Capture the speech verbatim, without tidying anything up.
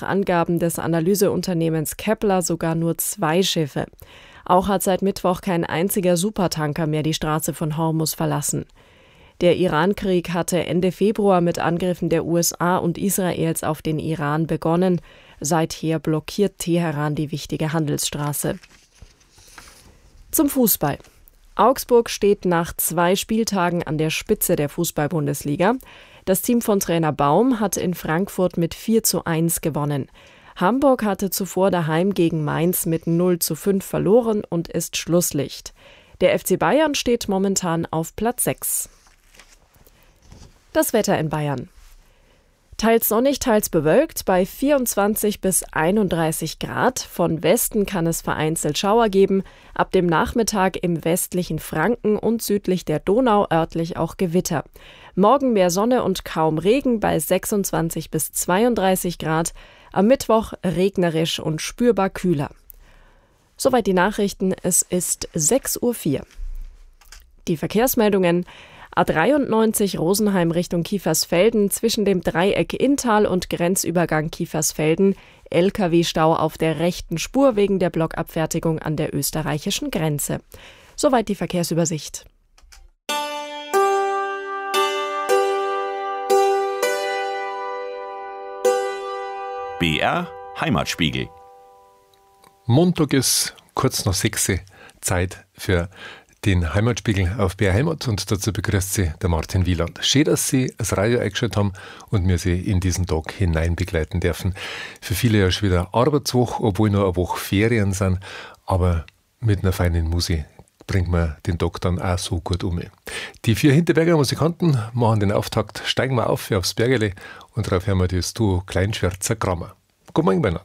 nach Angaben des Analyseunternehmens Kepler sogar nur zwei Schiffe. Auch hat seit Mittwoch kein einziger Supertanker mehr die Straße von Hormuz verlassen. Der Irankrieg hatte Ende Februar mit Angriffen der U S A und Israels auf den Iran begonnen. Seither blockiert Teheran die wichtige Handelsstraße. Zum Fußball. Augsburg steht nach zwei Spieltagen an der Spitze der Fußball-Bundesliga. Das Team von Trainer Baum hat in Frankfurt mit vier zu eins gewonnen. Hamburg hatte zuvor daheim gegen Mainz mit null zu fünf verloren und ist Schlusslicht. Der F C Bayern steht momentan auf Platz sechs. Das Wetter in Bayern. Teils sonnig, teils bewölkt bei vierundzwanzig bis einunddreißig Grad. Von Westen kann es vereinzelt Schauer geben. Ab dem Nachmittag im westlichen Franken und südlich der Donau örtlich auch Gewitter. Morgen mehr Sonne und kaum Regen bei sechsundzwanzig bis zweiunddreißig Grad. Am Mittwoch regnerisch und spürbar kühler. Soweit die Nachrichten. Es ist sechs Uhr vier. Die Verkehrsmeldungen. A dreiundneunzig Rosenheim Richtung Kiefersfelden zwischen dem Dreieck Inntal und Grenzübergang Kiefersfelden. L K W-Stau auf der rechten Spur wegen der Blockabfertigung an der österreichischen Grenze. Soweit die Verkehrsübersicht. B R Heimatspiegel. Montag ist kurz nach sechs Zeit für den Heimatspiegel auf B R Heimat und dazu begrüßt Sie der Martin Wieland. Schön, dass Sie das Radio eingeschaltet haben und wir Sie in diesen Tag hinein begleiten dürfen. Für viele ja schon wieder Arbeitswoche, obwohl noch eine Woche Ferien sind, aber mit einer feinen Musik bringt man den Tag dann auch so gut um. Die vier Hinterberger Musikanten machen den Auftakt, steigen wir auf aufs Bergele und darauf hören wir das Duo Kleinschwärzer Grammer. Guten Morgen, Bernhard.